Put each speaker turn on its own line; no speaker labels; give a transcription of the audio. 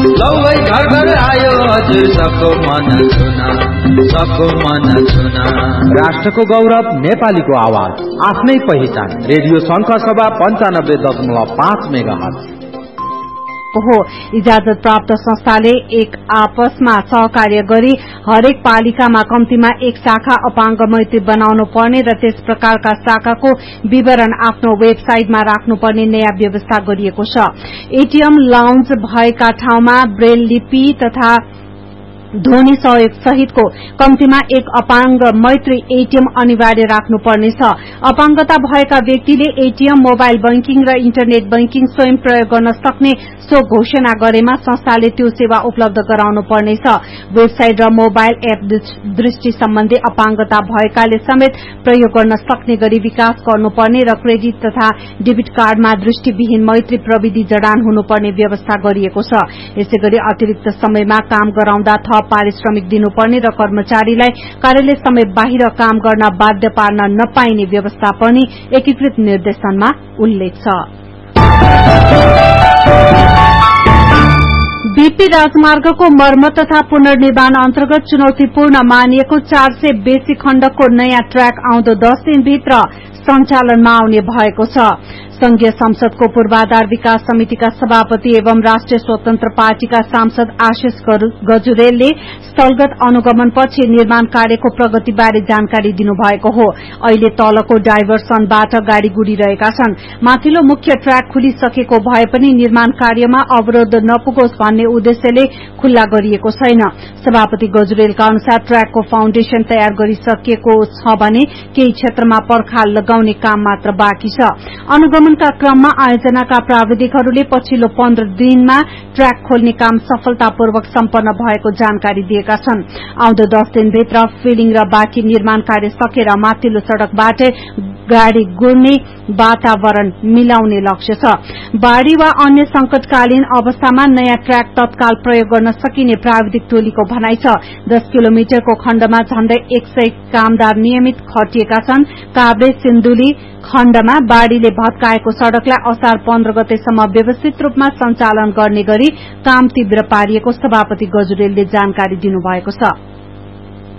लौै घर घर आयो हजुर सबको मन छुना
राष्ट्रको गौरव नेपालीको आवाज आफ्नै पहिचान रेडियो शंखसभा 95.5 मेगाहर्ज
हो। इजाजत प्राप्त संस्थाले एक आपसमा सहकार्य गरी हरेक पालिकामा कम्तीमा एक शाखा अपाङ्ग मैत्री बनाउनु पर्ने र त्यस प्रकारका शाखाको विवरण आफ्नो वेबसाइटमा राख्नुपर्ने नयाँ व्यवस्था गरिएको छ। एटीएम लाउन्ज भएका ठाउँमा ब्रेल लिपि तथा ध्वनि सहयोग सहितको कम्तीमा एक अपाङ्ग मैत्री एटीएम अनिवार्य राख्नुपर्नेछ। अपाङ्गता भएका व्यक्तिले एटीएम, मोबाइल बैंकिङ र इन्टरनेट बैंकिङ स्वयं प्रयोग गर्न सक्ने सो घोषणा गरेमा संस्थाले त्यो सेवा उपलब्ध गराउनु पर्नेछ। वेबसाइट र मोबाइल एप दृष्टि सम्बन्धी अपाङ्गता भएकाले समेत प्रयोग गर्न सक्ने गरी विकास गर्नुपर्ने र क्रेडिट तथा डेबिट कार्डमा दृष्टिविहीन मैत्री प्रविधि जडान हुनुपर्ने व्यवस्था गरिएको छ। यसैगरी अतिरिक्त समयमा काम गराउँदा थप पारिश्रमिक दिनुपर्ने र कर्मचारीलाई कार्यालय समय बाहिर काम गर्न बाध्य पार्न नपाइने व्यवस्था पनि एकीकृत निर्देशनमा उल्लेख छ। बीपी राजमार्गको मर्मत तथा पुनर्निर्माण अन्तर्गत चुनौतीपूर्ण मानिएको 400 बेसी खण्डको नयाँ ट्र्याक आउँदो 10 दिनभित्र सञ्चालनमा आउने भएको छ। संघीय संसदको पूर्वाधार विकास समितिका सभापति एवं राष्ट्रिय स्वतन्त्र पार्टीका सांसद आशिष गजुरेलले स्थलगत अनुगमनपछि निर्माण कार्यको प्रगतिबारे जानकारी दिनुभएको हो। अहिले तलको डाइभर्सनबाट गाड़ी गुडिरहेका छन्। माथिल्लो मुख्य ट्र्याक खुलिसकेको भए पनि निर्माण कार्यमा अवरोध नपुगोस् भन्ने उद्देश्यले खुल्ला गरिएको छैन। सभापति गजुरेलका अनुसार ट्र्याकको फाउन्डेशन तयार गरिसकिएको छ भने केही क्षेत्रमा पर्खाल लगाउने काम मात्र बाँकी छ। अनुगमनका क्रममा आयोजनाका प्राविधिकहरूले पछिल्लो 15 दिनमा ट्र्याक खोल्ने काम सफलतापूर्वक सम्पन्न भएको जानकारी दिएका छन्। आउँदो 10 दिनभित्र फिलिङ र बाँकी निर्माण कार्य सकेर माथिल्लो सड़कबाट गाड़ी गुड्ने वातावरण मिलाउने लक्ष्य छ। बाढ़ी वा अन्य संकटकालीन अवस्थामा नयाँ ट्र्याक तत्काल प्रयोग गर्न सकिने प्राविधिक टोलीको भनाइ छ। 10 किलोमिटरको खण्डमा झण्डै 100 कामदार नियमित खटिएका छन्। काभ्रे सिन्धुली खण्डमा बाढ़ीले भत्काएको सड़कलाई असार 15 गतेसम्म व्यवस्थित रूपमा सञ्चालन गर्ने गरी काम तीव्र पारिएको सभापति गजुरेलले जानकारी दिनुभएको छ।